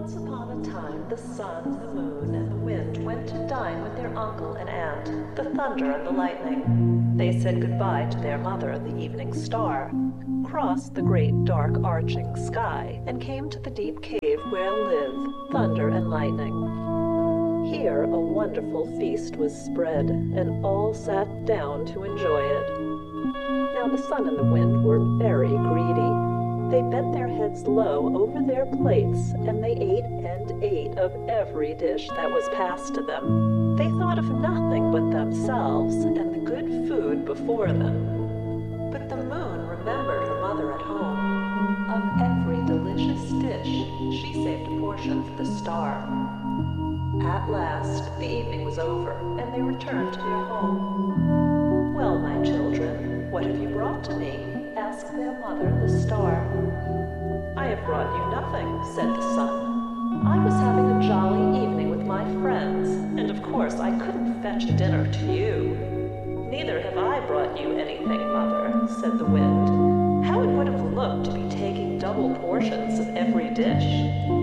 Once upon a time, the sun, the moon, and the wind went to dine with their uncle and aunt, the thunder and the lightning. They said goodbye to their mother, the evening star, crossed the great dark arching sky, and came to the deep cave where live thunder and lightning. Here a wonderful feast was spread, and all sat down to enjoy it. Now the sun and the wind were very greedy. They bent their heads low over their plates, and they ate and ate of every dish that was passed to them. They thought of nothing but themselves and the good food before them. But the moon remembered her mother at home. Of every delicious dish, she saved a portion for the star. At last, the evening was over, and they returned to their home. "Well, my children, what have you brought to me?" asked their mother, the star. "I have brought you nothing," said the sun. "I was having a jolly evening with my friends, and of course I couldn't fetch dinner to you." "Neither have I brought you anything, mother," said the wind. "How it would have looked to be taking double portions of every dish."